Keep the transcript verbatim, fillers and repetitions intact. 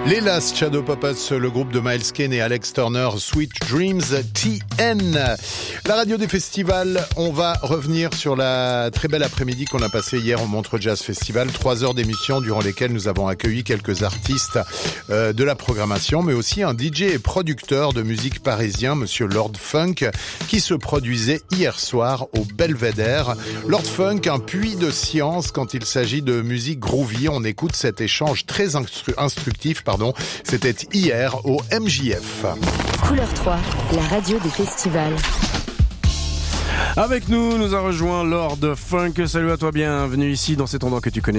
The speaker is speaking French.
Les Last Shadow Puppets, le groupe de Miles Kane et Alex Turner, Sweet Dreams T N. La radio des festivals, on va revenir sur la très belle après-midi qu'on a passée hier au Montreux Jazz Festival. Trois heures d'émission durant lesquelles nous avons accueilli quelques artistes euh, de la programmation, mais aussi un D J et producteur de musique parisien, monsieur Lord Funk, qui se produisait hier soir au Belvédère. Lord Funk, un puits de science quand il s'agit de musique groovy. On écoute cet échange très instru- instructif, pardon. C'était hier au M J F. Couleur trois, la radio des festivals. Avec nous, nous a rejoint Lord Funk. Salut à toi, bienvenue ici dans cet endroit que tu connais.